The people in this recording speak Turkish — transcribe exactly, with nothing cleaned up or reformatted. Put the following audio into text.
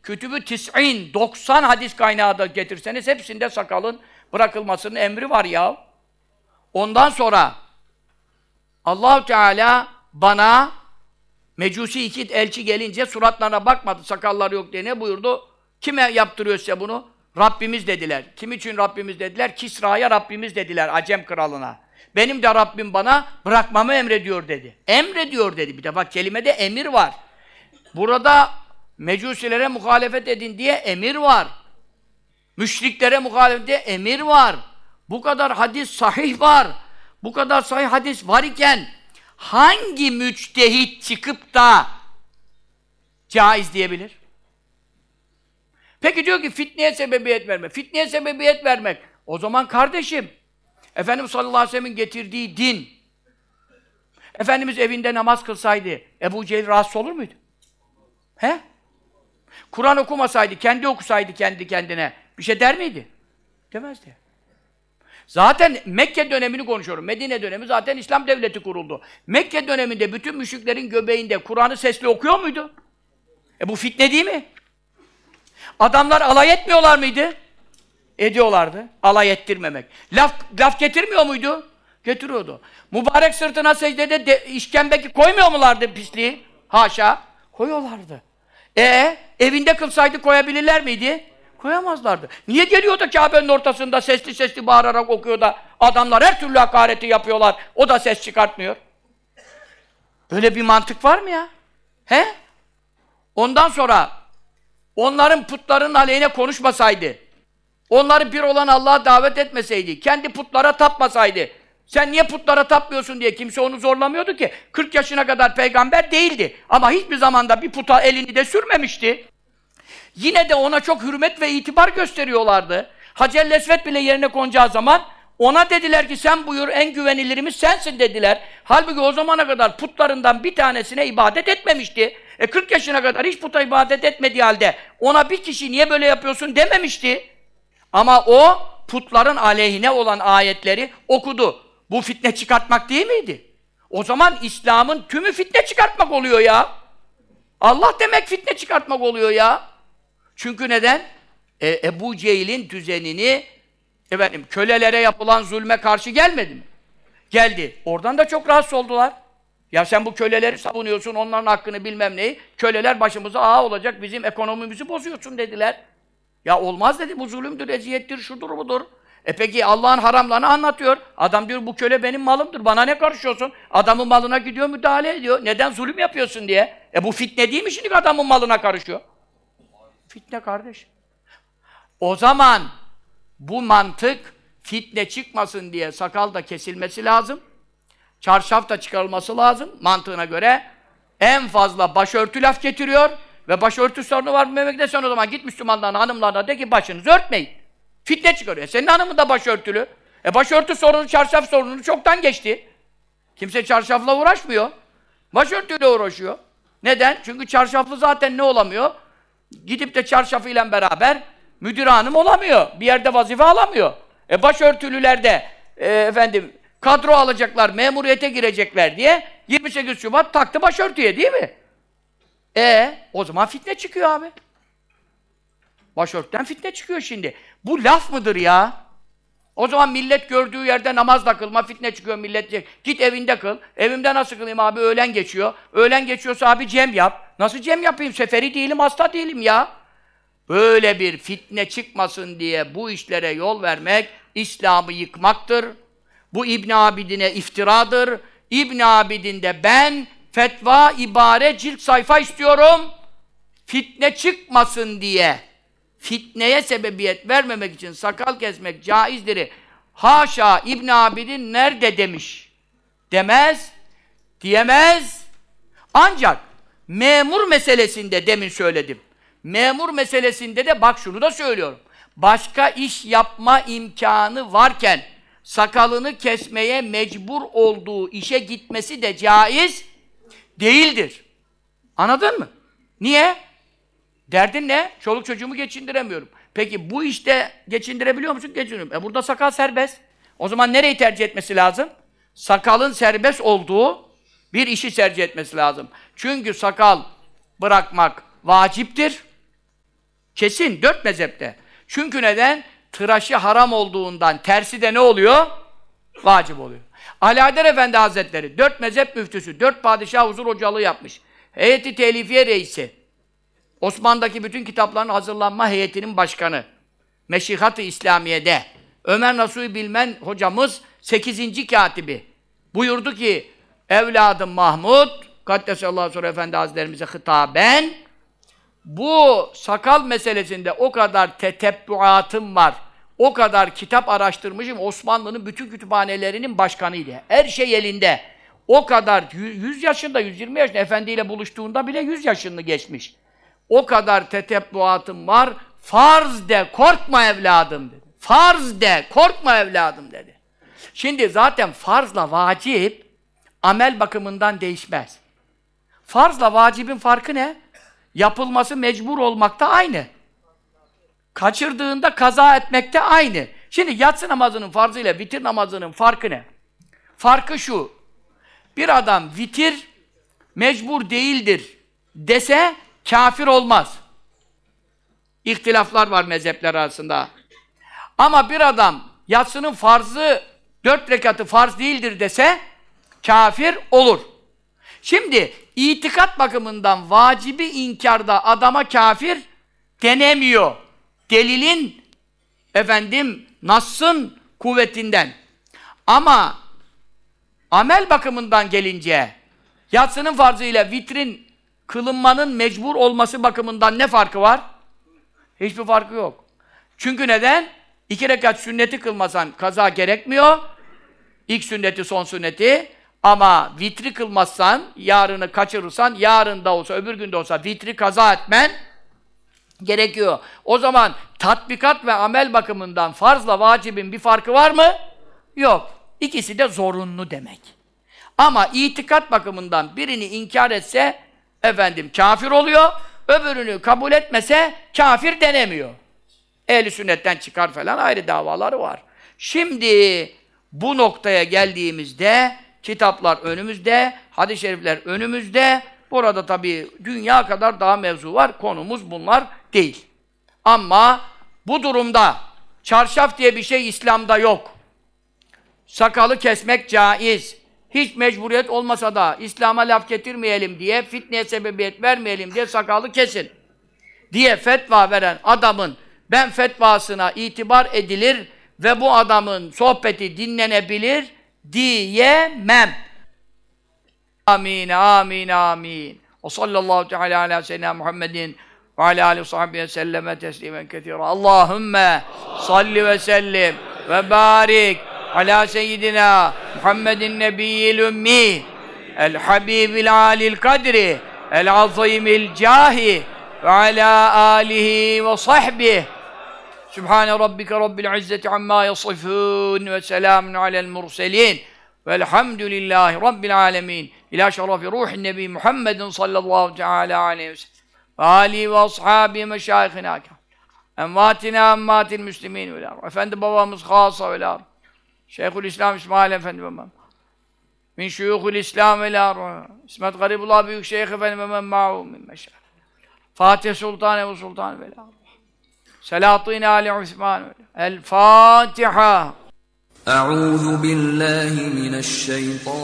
Kütübü tis'in, doksan hadis kaynağı da getirseniz hepsinde sakalın bırakılmasının emri var ya. Ondan sonra Allah-u Teala bana Mecusi iki elçi gelince suratlarına bakmadı, sakalları yok diye ne buyurdu? Kime yaptırıyor size bunu? Rabbimiz dediler. Kim için Rabbimiz dediler? Kisra'ya Rabbimiz dediler, Acem kralına. Benim de Rabbim bana bırakmamı emrediyor dedi. Emrediyor dedi. Bir de bak kelimede emir var. Burada Mecusilere muhalefet edin diye emir var. Müşriklere muhalefet diye emir var. Bu kadar hadis sahih var. Bu kadar sahih hadis var iken hangi müçtehit çıkıp da caiz diyebilir? Peki diyor ki fitneye sebebiyet vermek. Fitneye sebebiyet vermek. O zaman kardeşim, Efendimiz sallallahu aleyhi ve sellem'in getirdiği din, Efendimiz evinde namaz kılsaydı, Ebu Cehil rahatsız olur muydu? He? Kur'an okumasaydı, kendi okusaydı kendi kendine, bir şey der miydi? Demezdi. Zaten Mekke dönemini konuşuyorum. Medine dönemi zaten İslam devleti kuruldu. Mekke döneminde bütün müşriklerin göbeğinde Kur'an'ı sesli okuyor muydu? E bu fitne değil mi? Adamlar alay etmiyorlar mıydı? Ediyorlardı. Alay ettirmemek. Laf, laf getirmiyor muydu? Getiriyordu. Mübarek sırtına secdede de, işkembeki koymuyor mulardı pisliği? Haşa. Koyuyorlardı. E evinde kılsaydı koyabilirler miydi? Koyamazlardı. Niye geliyor da Kabe'nin ortasında sesli sesli bağırarak okuyor da adamlar her türlü hakareti yapıyorlar, o da ses çıkartmıyor? Böyle bir mantık var mı ya? He? Ondan sonra onların putlarının aleyhine konuşmasaydı, onları bir olan Allah'a davet etmeseydi, kendi putlara tapmasaydı, sen niye putlara tapmıyorsun diye kimse onu zorlamıyordu ki. kırk yaşına kadar peygamber değildi. Ama hiçbir zamanda bir puta elini de sürmemişti. Yine de ona çok hürmet ve itibar gösteriyorlardı. Hacer-i Esved bile yerine konacağı zaman ona dediler ki sen buyur, en güvenilirimiz sensin dediler. Halbuki o zamana kadar putlarından bir tanesine ibadet etmemişti. E kırk yaşına kadar hiç puta ibadet etmediği halde ona bir kişi niye böyle yapıyorsun dememişti. Ama o putların aleyhine olan ayetleri okudu. Bu fitne çıkartmak değil miydi? O zaman İslam'ın tümü fitne çıkartmak oluyor ya. Allah demek fitne çıkartmak oluyor ya. Çünkü neden? E, Ebu Cehil'in düzenini, efendim, kölelere yapılan zulme karşı gelmedi mi? Geldi. Oradan da çok rahatsız oldular. Ya sen bu köleleri savunuyorsun, onların hakkını bilmem neyi. Köleler başımıza ağa olacak, bizim ekonomimizi bozuyorsun dediler. Ya olmaz dedi, bu zulümdür, eziyettir, şudur budur. E peki Allah'ın haramlarını anlatıyor. Adam diyor bu köle benim malımdır, bana ne karışıyorsun? Adamın malına gidiyor, müdahale ediyor. Neden zulüm yapıyorsun diye. E bu fitne değil mi şimdi adamın malına karışıyor? Fitne kardeş. O zaman bu mantık fitne çıkmasın diye sakal da kesilmesi lazım. Çarşaf da çıkarılması lazım mantığına göre. En fazla başörtü laf getiriyor ve başörtü sorunu var bu memlekette. Sen o zaman git Müslümanların hanımlarına de ki başınızı örtmeyin. Fitne çıkarıyor. Senin hanımın da başörtülü. E başörtü sorunu, çarşaf sorunu çoktan geçti. Kimse çarşafla uğraşmıyor. Başörtüyle uğraşıyor. Neden? Çünkü çarşaflı zaten ne olamıyor? Gidip de çarşafıyla beraber müdür hanım olamıyor. Bir yerde vazife alamıyor. E başörtülüler de e, efendim kadro alacaklar, memuriyete girecekler diye yirmi sekiz Şubat taktı başörtüye değil mi? E o zaman fitne çıkıyor abi. Başörtüden fitne çıkıyor şimdi. Bu laf mıdır ya? O zaman millet gördüğü yerde namaz da kılma, fitne çıkıyor millet diyecek. Git evinde kıl. Evimde nasıl kılayım abi? Öğlen geçiyor. Öğlen geçiyorsa abi cem yap. Nasıl cem yapayım? Seferi değilim, hasta değilim ya. Böyle bir fitne çıkmasın diye bu işlere yol vermek, İslam'ı yıkmaktır. Bu İbn Abidin'e iftiradır. İbn Abidin de ben fetva, ibare, cilt sayfa istiyorum. Fitne çıkmasın diye. Fitneye sebebiyet vermemek için sakal kesmek caizdir. Haşa İbn Abidin nerede demiş? Demez, diyemez. Ancak memur meselesinde demin söyledim. Memur meselesinde de bak şunu da söylüyorum. Başka iş yapma imkanı varken sakalını kesmeye mecbur olduğu işe gitmesi de caiz değildir. Anladın mı? Niye? Derdin ne? Çoluk çocuğumu geçindiremiyorum. Peki bu işte geçindirebiliyor musun? Geçindiriyorum. E burada sakal serbest. O zaman nereyi tercih etmesi lazım? Sakalın serbest olduğu bir işi tercih etmesi lazım. Çünkü sakal bırakmak vaciptir. Kesin, dört mezhepte. Çünkü neden? Tıraşı haram olduğundan, tersi de ne oluyor? Vacip oluyor. Ali Haydar Efendi Hazretleri, dört mezhep müftüsü, dört padişah huzur hocalığı yapmış. Heyeti Telifiye Reisi. Osmanlı'daki bütün kitapların hazırlanma heyetinin başkanı. Meşihat-ı İslamiye'de. Ömer Nasuhi Bilmen hocamız sekizinci katibi. Buyurdu ki, evladım Mahmud, Kaddesallahu sonra Efendi Hazretlerimize hitaben, bu sakal meselesinde o kadar tetebbuatım var, o kadar kitap araştırmışım, Osmanlı'nın bütün kütüphanelerinin başkanıydı. Her şey elinde. O kadar, yüz yaşında, yüz yirmi yaşında, efendiyle buluştuğunda bile yüz yaşını geçmiş. O kadar tetebbuatım var, farz de, korkma evladım dedi. Farz de, korkma evladım dedi. Şimdi zaten farzla vacip, amel bakımından değişmez. Farzla vacibin farkı ne? Yapılması mecbur olmakta aynı. Kaçırdığında kaza etmekte aynı. Şimdi yatsı namazının farzıyla vitir namazının farkı ne? Farkı şu. Bir adam vitir mecbur değildir dese kafir olmaz. İhtilaflar var mezhepler arasında. Ama bir adam yatsının farzı dört rekatı farz değildir dese kafir olur. Şimdi itikat bakımından vacibi inkarda adama kafir denemiyor. Delilin, efendim, Nass'ın kuvvetinden. Ama amel bakımından gelince yatsının farzıyla vitrin kılınmanın mecbur olması bakımından ne farkı var? Hiçbir farkı yok. Çünkü neden? İki rekat sünneti kılmasan kaza gerekmiyor. İlk sünneti, son sünneti. Ama vitri kılmazsan, yarını kaçırırsan, yarın da olsa, öbür gün de olsa vitri kaza etmen gerekiyor. O zaman tatbikat ve amel bakımından farzla vacibin bir farkı var mı? Yok. İkisi de zorunlu demek. Ama itikat bakımından birini inkar etse, efendim, kafir oluyor, öbürünü kabul etmese kafir denemiyor. Ehl-i sünnetten çıkar falan, ayrı davaları var. Şimdi bu noktaya geldiğimizde kitaplar önümüzde, hadis-i şerifler önümüzde. Burada tabii dünya kadar daha mevzu var. Konumuz bunlar değil. Ama bu durumda çarşaf diye bir şey İslam'da yok. Sakalı kesmek caiz. Hiç mecburiyet olmasa da İslam'a laf getirmeyelim diye, fitneye sebebiyet vermeyelim diye sakalı kesin diye fetva veren adamın ben fetvasına itibar edilir ve bu adamın sohbeti dinlenebilir diyemem. Amin, amin, amin. O sallallahu teala ala seyyidina Muhammedin ve ala alihi ve sahbihi selleme teslimen ketira. Allahümme salli ve sellim ve barik ala seyyidina Muhammedin nebiyyil ümmi el habibil alil kadri el azimil cahi ve ala alihi ve sahbihi. Sübhane rabbike rabbil izzeti amma yasifun ve selamun alel murselin velhamdülillahi rabbil alemin. İlâ şerefi ruhin nebi Muhammedin sallallahu teâlâ aleyhi ve sellem ve âlihi ve ashâbihi meşâihina envâtina emmâtil müslimîn ve lâ. Efendi babamız hâsa ve lâ. Şeyhülislam İsmail Efendi babam. Min şuyûhul İslam ve lâ. İsmet Garibullah Büyük Şeyh Efendi ve men ma'û min meşâih. Fatih Sultan Ebu Sultan ve lâ. Selahattin Ali Osman. El Fatiha. Euzu billahi mineşşeytan